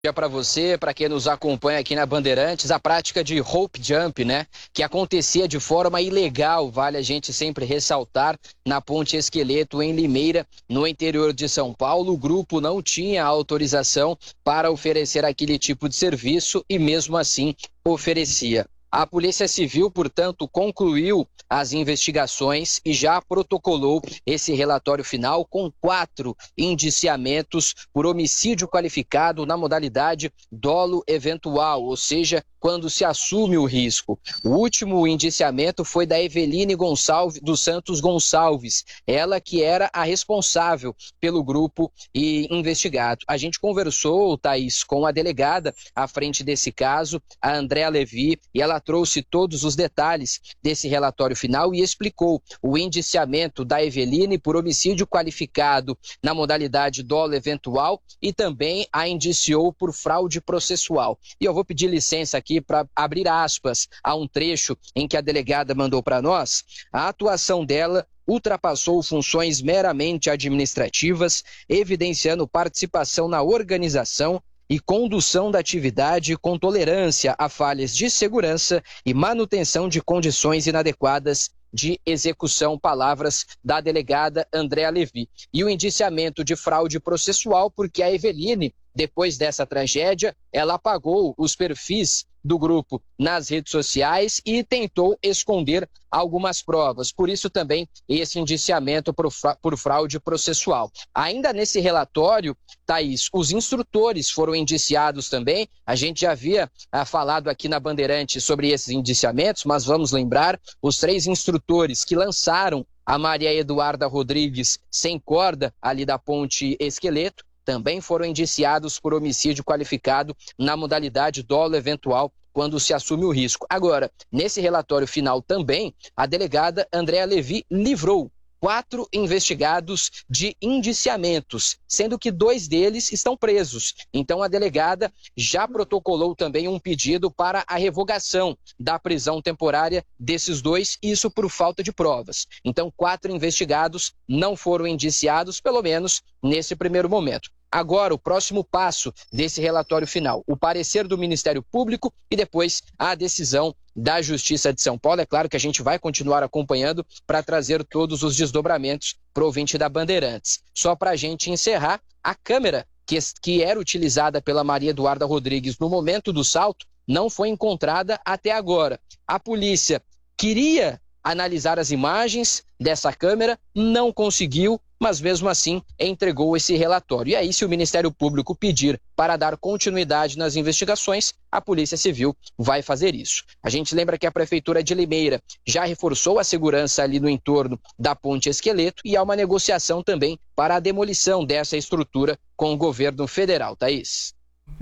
Dia para você, para quem nos acompanha aqui na Bandeirantes, a prática de rope jump, né, que acontecia de forma ilegal, vale a gente sempre ressaltar, na Ponte Esqueleto, em Limeira, no interior de São Paulo. O grupo não tinha autorização para oferecer aquele tipo de serviço e mesmo assim oferecia. A Polícia Civil, portanto, concluiu as investigações e já protocolou esse relatório final com 4 indiciamentos por homicídio qualificado na modalidade dolo eventual, ou seja, quando se assume o risco. O último indiciamento foi da Eveline dos Santos Gonçalves, ela que era a responsável pelo grupo e investigado. A gente conversou, Thaís, com a delegada à frente desse caso, a Andréa Levi, e ela trouxe todos os detalhes desse relatório final e explicou o indiciamento da Eveline por homicídio qualificado na modalidade dolo eventual e também a indiciou por fraude processual. E eu vou pedir licença aqui para abrir aspas a um trecho em que a delegada mandou para nós. A atuação dela ultrapassou funções meramente administrativas, evidenciando participação na organização e condução da atividade com tolerância a falhas de segurança e manutenção de condições inadequadas de execução, palavras da delegada Andréa Levi. E o indiciamento de fraude processual, porque a Eveline, depois dessa tragédia, ela apagou os perfis do grupo nas redes sociais e tentou esconder algumas provas. Por isso também esse indiciamento por fraude processual. Ainda nesse relatório, Thaís, os instrutores foram indiciados também. A gente já havia falado aqui na Bandeirantes sobre esses indiciamentos, mas vamos lembrar, os 3 instrutores que lançaram a Maria Eduarda Rodrigues sem corda ali da Ponte Esqueleto também foram indiciados por homicídio qualificado na modalidade dolo eventual, quando se assume o risco. Agora, nesse relatório final também, a delegada Andréa Levi livrou 4 investigados de indiciamentos, sendo que 2 deles estão presos. Então a delegada já protocolou também um pedido para a revogação da prisão temporária desses 2, isso por falta de provas. Então 4 investigados não foram indiciados, pelo menos nesse primeiro momento. Agora, o próximo passo desse relatório final, o parecer do Ministério Público e depois a decisão da Justiça de São Paulo. É claro que a gente vai continuar acompanhando para trazer todos os desdobramentos para o ouvinte da Bandeirantes. Só para a gente encerrar, a câmera que era utilizada pela Maria Eduarda Rodrigues no momento do salto não foi encontrada até agora. A polícia queria analisar as imagens dessa câmera, não conseguiu, mas mesmo assim entregou esse relatório. E aí, se o Ministério Público pedir para dar continuidade nas investigações, a Polícia Civil vai fazer isso. A gente lembra que a Prefeitura de Limeira já reforçou a segurança ali no entorno da Ponte Esqueleto e há uma negociação também para a demolição dessa estrutura com o governo federal. Thaís.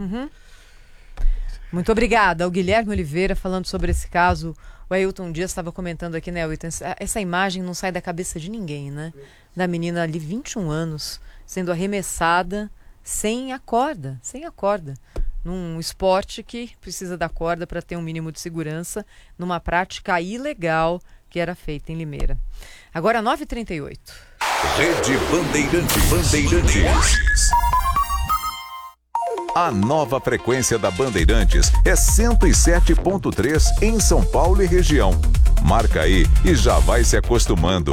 Muito obrigada. O Guilherme Oliveira falando sobre esse caso. O Ailton Dias estava comentando aqui, né, Ailton? Essa imagem não sai da cabeça de ninguém, né? Da menina ali, 21 anos, sendo arremessada sem a corda. Num esporte que precisa da corda para ter um mínimo de segurança, numa prática ilegal que era feita em Limeira. Agora, 9h38. Rede Bandeirantes. A nova frequência da Bandeirantes é 107.3 em São Paulo e região. Marca aí e já vai se acostumando.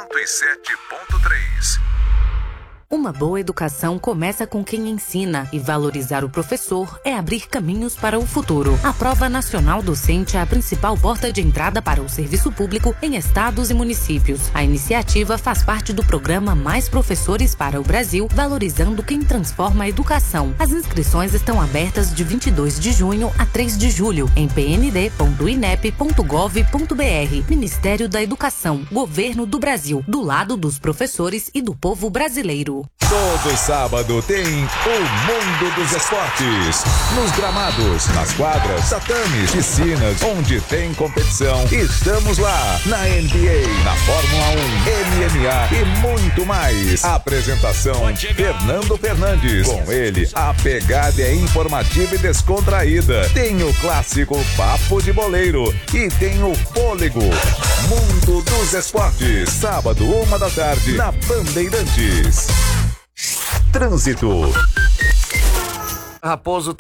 107.3. Uma boa educação começa com quem ensina e valorizar o professor é abrir caminhos para o futuro. A Prova Nacional Docente é a principal porta de entrada para o serviço público em estados e municípios. A iniciativa faz parte do programa Mais Professores para o Brasil, valorizando quem transforma a educação. As inscrições estão abertas de 22 de junho a 3 de julho em pnd.inep.gov.br. Ministério da Educação, Governo do Brasil, do lado dos professores e do povo brasileiro. Todo sábado tem o Mundo dos Esportes. Nos gramados, nas quadras, tatames, piscinas, onde tem competição. Estamos lá. Na NBA, na Fórmula 1, MMA e muito mais. Apresentação, Fernando Fernandes. Com ele, a pegada é informativa e descontraída. Tem o clássico Papo de Boleiro. E tem o Fôlego. Mundo dos Esportes. Sábado, 13h, na Bandeirantes. Trânsito. Raposo